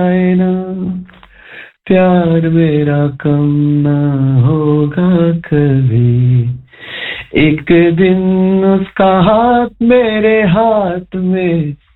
आए ना, प्यार मेरा कम ना होगा कभी। एक दिन उसका हाथ मेरे हाथ में